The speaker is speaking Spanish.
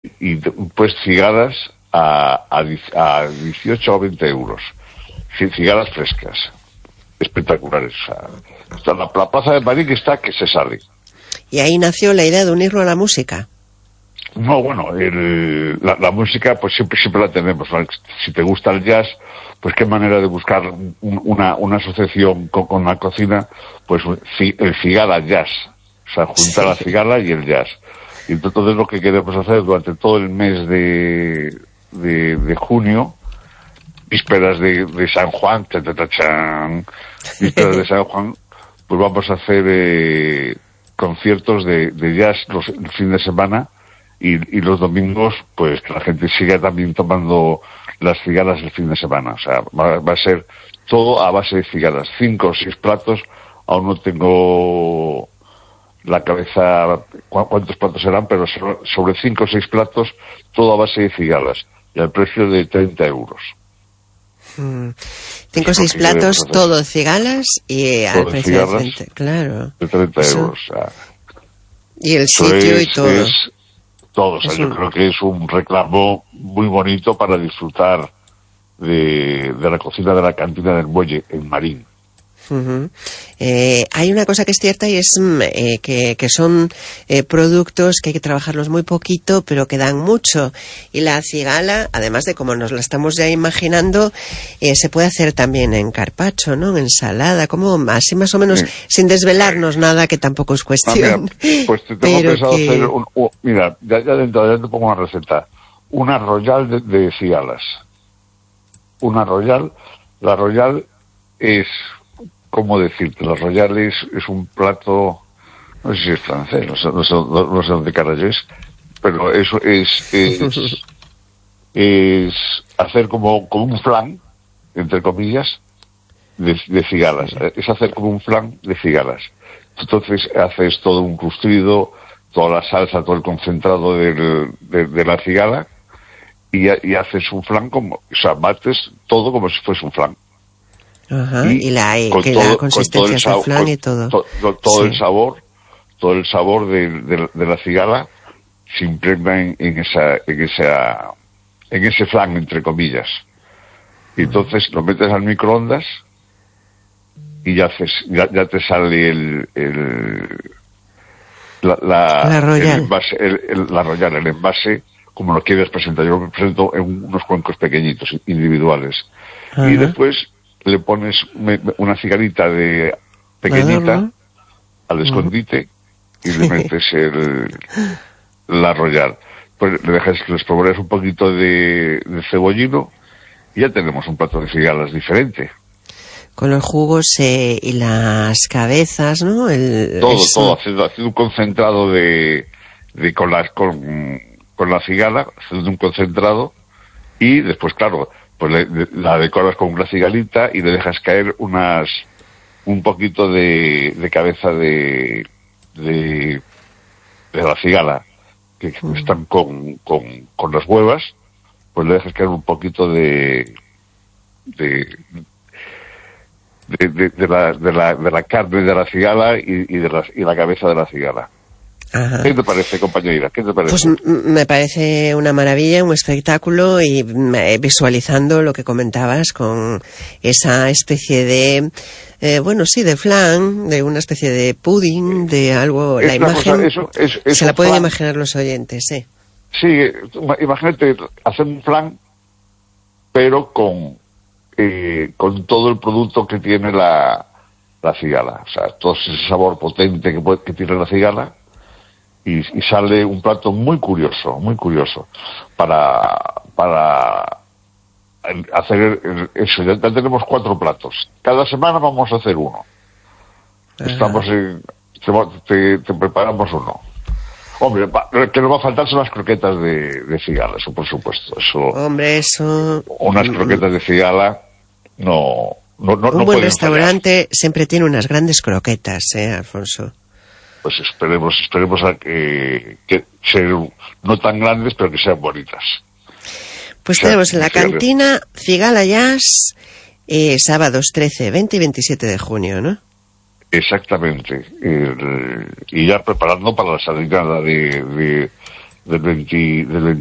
y pues cigalas a 18 o 20 euros. Cigalas frescas. Espectaculares. O sea, la plaza de Marín está que se sale. Y ahí nació la idea de unirlo a la música. No, bueno, la música pues siempre la tenemos, ¿no? Si te gusta el jazz, pues qué manera de buscar una asociación con la cocina, pues el cigala jazz, o sea, juntar la cigala y el jazz. Y entonces lo que queremos hacer durante todo el mes de junio, vísperas de San Juan, vísperas de San Juan, pues vamos a hacer conciertos de jazz el fin de semana. Y los domingos, pues que la gente siga también tomando las cigalas el fin de semana. O sea, va a ser todo a base de cigalas. 5 o 6 platos. Aún no tengo la cabeza cuántos platos serán, pero sobre 5 o 6 platos, todo a base de cigalas. Y al precio de 30 euros. 5 o 6 platos, todo cigalas y al precio de 30, claro. De 30 euros. O sea, y el sitio y todo. Todo, o sea, yo creo que es un reclamo muy bonito para disfrutar de la cocina de la cantina del Muelle en Marín. Hay una cosa que es cierta y es que son productos que hay que trabajarlos muy poquito, pero que dan mucho. Y la cigala, además de como nos la estamos ya imaginando, se puede hacer también en carpaccio, ¿no? En ensalada, como así más o menos, sí, sin desvelarnos nada, que tampoco es cuestión. Mira, pues te tengo pensado hacer mira, ya dentro te pongo una receta. Una royal de cigalas. Una royal. La royal es, ¿cómo decirte? La royal es un plato, no sé si es francés, no sé dónde carajo es, pero eso es hacer como un flan, entre comillas, de cigalas. Es hacer como un flan de cigalas. Entonces haces todo un crustrido, toda la salsa, todo el concentrado de la cigala, y haces un flan o sea, bates todo como si fuese un flan. Ajá, y la consistencia del flan y todo. Todo sí. Todo el sabor de la cigala se impregna en ese flan, entre comillas. Y entonces lo metes al microondas y ya te sale la royal. El envase, como lo quieres presentar. Yo lo presento en unos cuencos pequeñitos, individuales. Ajá. Y después le pones una cigarrita pequeñita al escondite y le metes la royal. Pues le dejas que les proveas un poquito de cebollino y ya tenemos un plato de cigalas diferente. Con los jugos y las cabezas, ¿no? Todo, haciendo un concentrado con la cigala, haciendo un concentrado, y después, claro, pues la decoras con una cigalita y le dejas caer un poquito de cabeza de la cigala, que están con las huevas, pues le dejas caer un poquito de la carne de la cigala y la cabeza de la cigala. Ajá. ¿Qué te parece, compañera? ¿Qué te parece? Pues me parece una maravilla, un espectáculo, y visualizando lo que comentabas con esa especie de, de flan, de una especie de pudding, de algo, la imagen, se la pueden imaginar los oyentes, ¿eh? Sí, imagínate hacer un flan, pero con todo el producto que tiene la cigala, o sea, todo ese sabor potente que tiene la cigala. Y sale un plato muy curioso para hacer eso. Ya tenemos 4 platos. Cada semana vamos a hacer uno. Estamos te preparamos uno. Hombre, que no va a faltar son las croquetas de cigala, eso por supuesto. Eso. Unas croquetas de cigala no un buen restaurante siempre tiene unas grandes croquetas, Alfonso. Pues esperemos a que sean no tan grandes, pero que sean bonitas. Pues tenemos en la cantina Cigala Jazz, sábados 13, 20 y 27 de junio, ¿no? Exactamente. Y ya preparando para la salida de del